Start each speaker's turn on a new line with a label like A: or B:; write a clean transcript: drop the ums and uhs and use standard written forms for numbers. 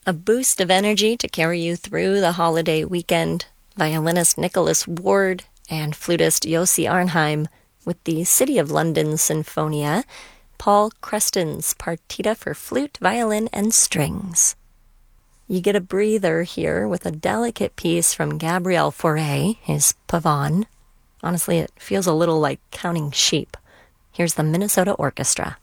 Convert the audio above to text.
A: A boost of energy to carry you through the holiday weekend. Violinist Nicholas Ward and flutist Yossi Arnheim with the City of London Sinfonia, Paul Creston's Partita for Flute, Violin, and Strings. You get a breather here with a delicate piece from Gabriel Fauré, his Pavane. Honestly, it feels a little like counting sheep. Here's the Minnesota Orchestra.